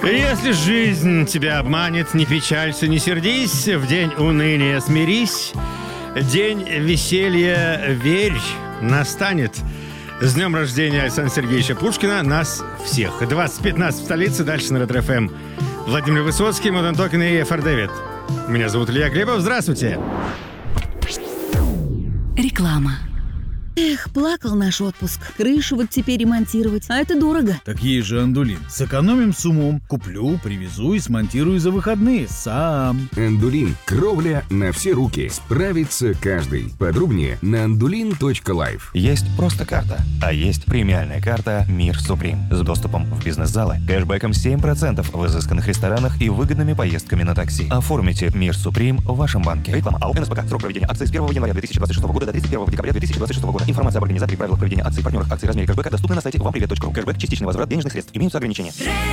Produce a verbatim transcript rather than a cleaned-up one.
Если жизнь тебя обманет, не печалься, не сердись, в день уныния смирись, день веселья верь, настанет. С днем рождения Александра Сергеевича Пушкина, нас всех. двадцать пятнадцать в столице, дальше на Red эф эм. Владимир Высоцкий, Модерн Токин и Ф Р Дэвид. Меня зовут Илья Глебов, здравствуйте. Реклама. Эх, плакал наш отпуск. Крышу вот теперь ремонтировать. А это дорого. Так есть же Андулин. Сэкономим с умом. Куплю, привезу и смонтирую за выходные. Сам. Андулин. Кровля на все руки. Справится каждый. Подробнее на андулин точка лайф. Есть просто карта, а есть премиальная карта «Мир Суприм» с доступом в бизнес-залы, кэшбэком семь процентов в изысканных ресторанах и выгодными поездками на такси. Оформите «Мир Суприм» в вашем банке. Реклама АО НСПК. Срок проведения акции с первого января две тысячи двадцать шестого года до тридцать первого декабря две тысячи двадцать шестого года. Информация об организаторе и правилах проведения акций, партнерах акций, размере кэшбэка доступна на сайте вам привет точка ру. Кэшбэк, частичный возврат денежных средств. Имеются ограничения.